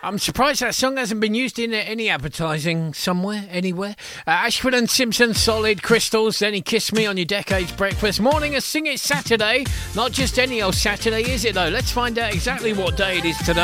I'm surprised that song hasn't been used in any advertising somewhere, anywhere. Ashford and Simpson, Solid, Crystals, Then He Kissed Me on your Decades Breakfast. Morning of Sing It Saturday. Not just any old Saturday, is it though? Let's find out exactly what day it is today.